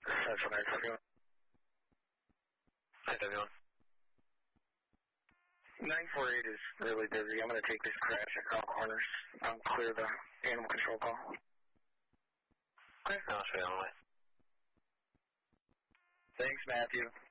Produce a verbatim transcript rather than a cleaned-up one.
Central nine forty-one. nine seventy-one. nine forty-eight is really busy. I'm going to take this crash at Crown Corners. I'll clear the animal control call. Okay, I'll show you on the way. Thanks, Matthew.